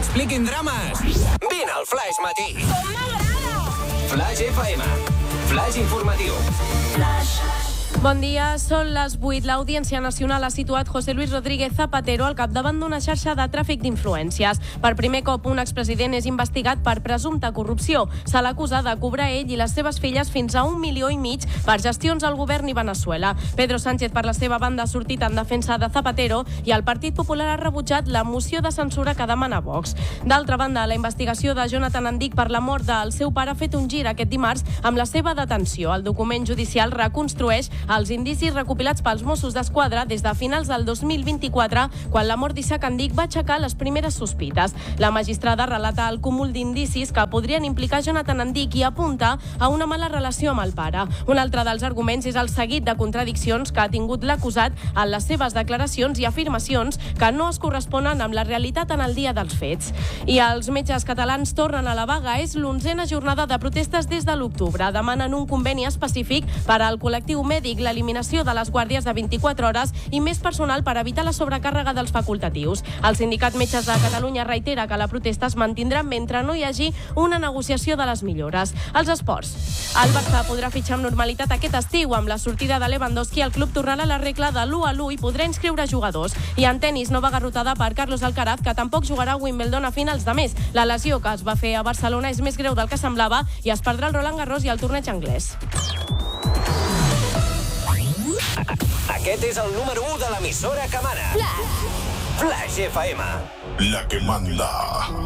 t'expliquin drames. Vine al Flaix Matí. Com m'agrada! Flaix FM. Flaix informatiu. Bon dia, són les 8. L'Audiència Nacional ha situat José Luis Rodríguez Zapatero al capdavant d'una xarxa de tràfic d'influències. Per primer cop, un expresident és investigat per presumpta corrupció. Se l'acusa de cobrar ell i les seves filles fins a 1,5 milions per gestions al govern i Veneçuela. Pedro Sánchez, per la seva banda, ha sortit en defensa de Zapatero i el Partit Popular ha rebutjat la moció de censura que demana Vox. D'altra banda, la investigació de Jonathan Andic per la mort del seu pare ha fet un gir aquest dimarts amb la seva detenció. El document judicial reconstrueix els indicis recopilats pels Mossos d'Esquadra des de finals del 2024, quan la mort d'Isaac Andic va aixecar les primeres sospites. La magistrada relata el cúmul d'indicis que podrien implicar Jonathan Andic i apunta a una mala relació amb el pare. Un altre dels arguments és el seguit de contradiccions que ha tingut l'acusat en les seves declaracions i afirmacions que no es corresponen amb la realitat en el dia dels fets. I els metges catalans tornen a la vaga. És l'11a jornada de protestes des de l'octubre. Demanen un conveni específic per al col·lectiu mèdic, l'eliminació de les guàrdies de 24 hores i més personal per evitar la sobrecàrrega dels facultatius. El Sindicat Metges de Catalunya reitera que la protesta es mantindrà mentre no hi hagi una negociació de les millores. Els esports. El Barça podrà fitxar amb normalitat aquest estiu. Amb la sortida de Lewandowski, el club tornarà a la regla de l'1-1 i podrà inscriure jugadors. I en tenis, nova garrotada per Carlos Alcaraz, que tampoc jugarà a Wimbledon a finals de mes. La lesió que es va fer a Barcelona és més greu del que semblava i es perdrà el Roland Garros i el torneig anglès. Aquest és el número 1 de l'emissora que mana. Flaix FM. La que manda.